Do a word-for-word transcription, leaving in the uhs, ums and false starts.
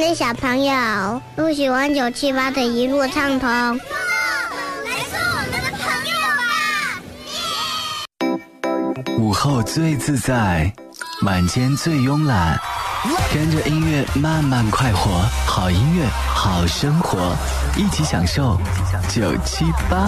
位小朋友，不喜欢九七八的一路畅通。 来做我们的朋友吧！ 午后最自在，晚间最慵懒，跟着音乐慢慢快活，好音乐，好生活，一起享受九七八。